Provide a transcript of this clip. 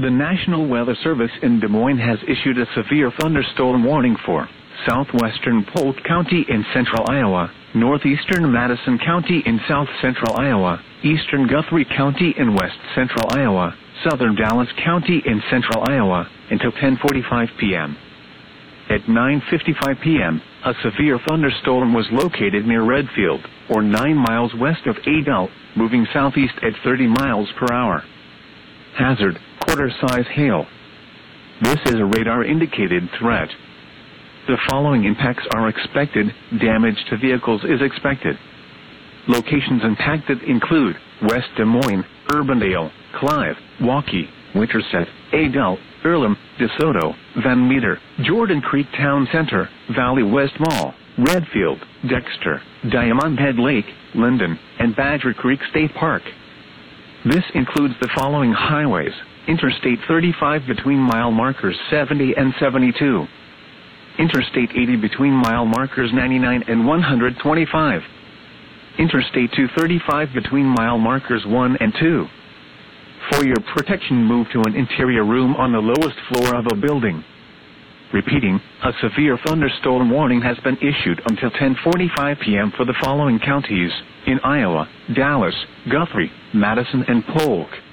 The National Weather Service in Des Moines has issued a severe thunderstorm warning for southwestern Polk County in central Iowa, northeastern Madison County in south-central Iowa, eastern Guthrie County in west-central Iowa, southern Dallas County in central Iowa, until 10:45 p.m. At 9:55 p.m., a severe thunderstorm was located near Redfield, or 9 miles west of Adel, moving southeast at 30 miles per hour. Hazard, quarter-size hail. This is a radar-indicated threat. The following impacts are expected. Damage to vehicles is expected. Locations impacted include West Des Moines, Urbandale, Clive, Waukee, Winterset, Adel, Earlham, DeSoto, Van Meter, Jordan Creek Town Center, Valley West Mall, Redfield, Dexter, Diamond Head Lake, Linden, and Badger Creek State Park. This includes the following highways: Interstate 35 between mile markers 70 and 72. Interstate 80 between mile markers 99 and 125. Interstate 235 between mile markers 1 and 2. For your protection, move to an interior room on the lowest floor of a building. Repeating, a severe thunderstorm warning has been issued until 10:45 p.m. for the following counties in Iowa: Dallas, Guthrie, Madison, and Polk.